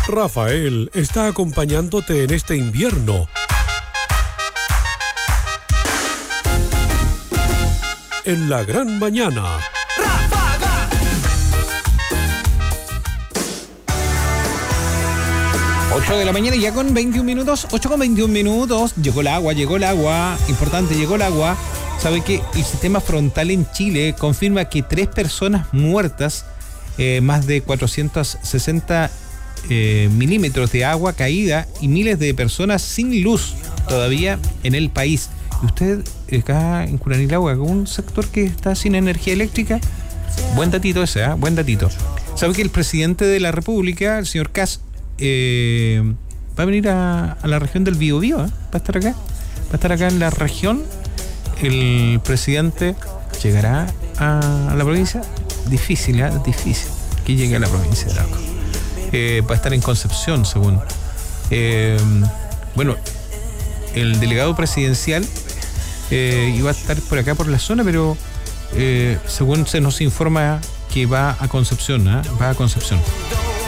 Rafael está acompañándote en este invierno. En la gran mañana. 8 de la mañana ya con 21 minutos, 8 con 21 minutos, llegó el agua, importante, llegó el agua. ¿Sabe que el sistema frontal en Chile confirma que 3 personas muertas, más de 460 milímetros de agua caída y miles de personas sin luz todavía en el país? Y usted acá en Curanilahua, con un sector que está sin energía eléctrica, buen datito ese, buen datito. ¿Sabe que el presidente de la República, el señor Kast, va a venir a la región del Biobío? Va a estar acá en la región. El presidente llegará a la provincia. Difícil que llegue a la provincia de Arauco. Va a estar en Concepción, según. Bueno, el delegado presidencial iba a estar por acá por la zona, pero según se nos informa que va a Concepción, va a Concepción.